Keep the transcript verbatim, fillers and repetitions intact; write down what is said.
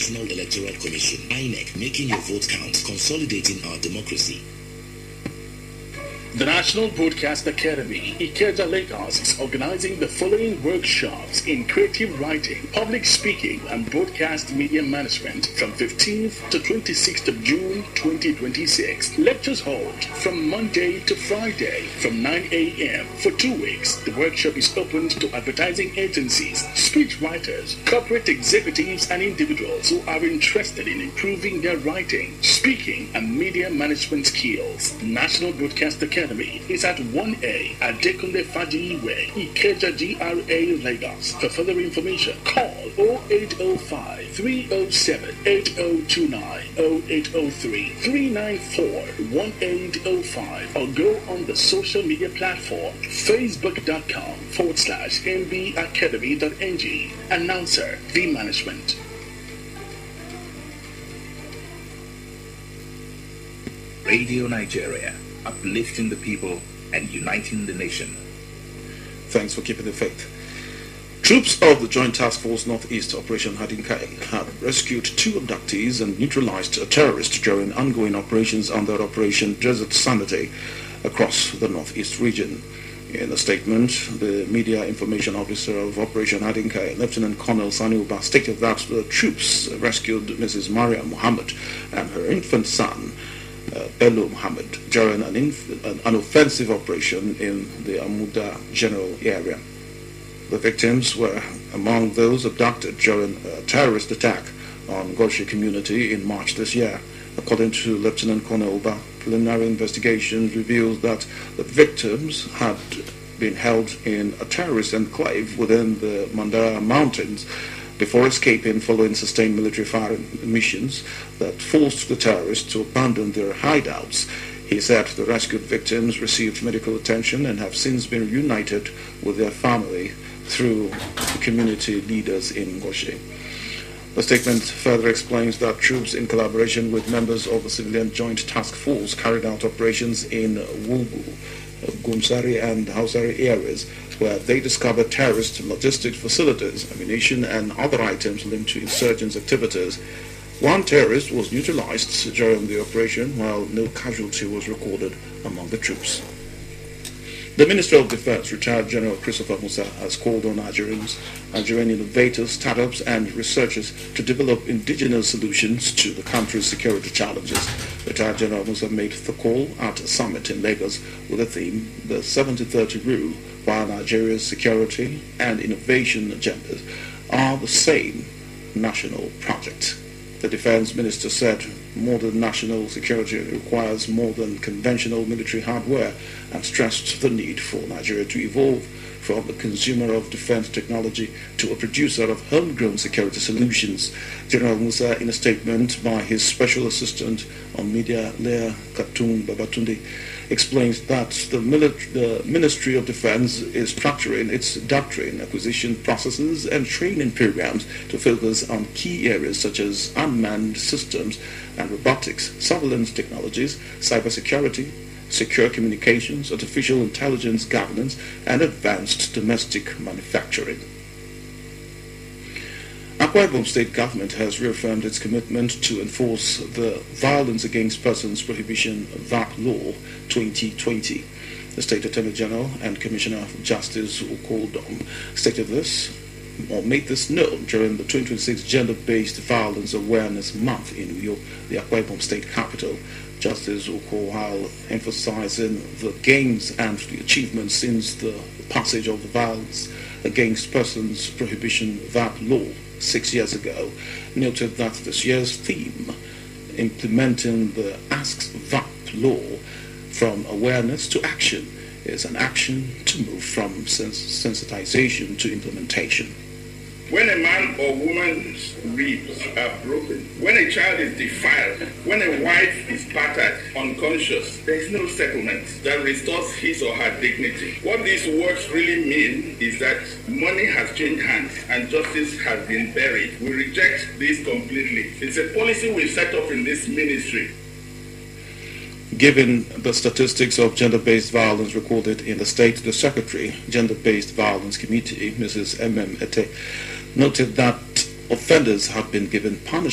National Electoral Commission, I N E C, making your vote count, consolidating our democracy. The National Broadcast Academy, Ikeja, Lagos, is organizing the following workshops in creative writing, public speaking, and broadcast media management from fifteenth to twenty-sixth of June twenty twenty-six. Lectures hold from Monday to Friday from nine a m For two weeks, the workshop is open to advertising agencies, speech writers, corporate executives, and individuals who are interested in improving their writing, speaking, and media management skills. National Broadcast Academy is at one A Adekunle Faji Way, Ikeja, G R A, Lagos. For further information, call oh eight oh five, three oh seven, eight oh two nine, oh eight oh three, three nine four, one eight oh five, or go on the social media platform facebook.com forward slash mbacademy.ng. Announcer, V Management. Radio Nigeria, uplifting the people and uniting the nation. Thanks for keeping the faith. Troops of the Joint Task Force Northeast Operation Hadinkai have rescued two abductees and neutralized a terrorist during ongoing operations under Operation Desert Sanity across the Northeast region. In a statement, the Media Information Officer of Operation Hadinkai, Lieutenant Colonel Sani Uba, stated that the troops rescued Missus Maria Muhammad and her infant son, Uh, Bello Muhammad, during an, inf- an, an offensive operation in the Amuda General area. The victims were among those abducted during a terrorist attack on Goshi community in March this year. According to Lieutenant Colonel Uba, preliminary investigations revealed that the victims had been held in a terrorist enclave within the Mandara Mountains before escaping following sustained military firing missions that forced the terrorists to abandon their hideouts. He said the rescued victims received medical attention and have since been reunited with their family through community leaders in Goshi. The statement further explains that troops, in collaboration with members of the Civilian Joint Task Force, carried out operations in Wulbu, Gumsari, and Hausari areas, where they discovered terrorist logistics facilities, ammunition, and other items linked to insurgents' activities. One terrorist was neutralized during the operation, while no casualty was recorded among the troops. The Minister of Defense, retired General Christopher Musa, has called on Nigerians, Nigerian innovators, startups, and researchers to develop indigenous solutions to the country's security challenges. Retired General Musa made the call at a summit in Lagos with the theme, the seventy thirty rule, while Nigeria's security and innovation agendas are the same national project. The Defense Minister said modern national security requires more than conventional military hardware and stressed the need for Nigeria to evolve from a consumer of defense technology to a producer of homegrown security solutions. General Musa, in a statement by his special assistant on media, Leah Katun Babatunde, explains that the, milit- the Ministry of Defense is structuring its doctrine, acquisition processes, and training programs to focus on key areas such as unmanned systems and robotics, surveillance technologies, cybersecurity, secure communications, artificial intelligence governance, and advanced domestic manufacturing. Akwa Ibom State Government has reaffirmed its commitment to enforce the Violence Against Persons Prohibition V A P Law twenty twenty. The State Attorney General and Commissioner of Justice Ukodom stated this, or made this known during the twenty twenty-six Gender-Based Violence Awareness Month in Uyo, the Akwa Ibom State capital. Justice Uko, while emphasizing the gains and the achievements since the passage of the Violence Against Persons Prohibition V A P Law six years ago, noted that this year's theme, implementing the Ask V A P Law from awareness to action, is an action to move from sens- sensitization to implementation. When a man or woman's ribs are broken, when a child is defiled, when a wife is battered, unconscious, there is no settlement that restores his or her dignity. What these words really mean is that money has changed hands and justice has been buried. We reject this completely. It's a policy we set up in this ministry. Given the statistics of gender-based violence recorded in the state, the Secretary, Gender-Based Violence Committee, Missus M M Ete, noted that offenders have been given punishment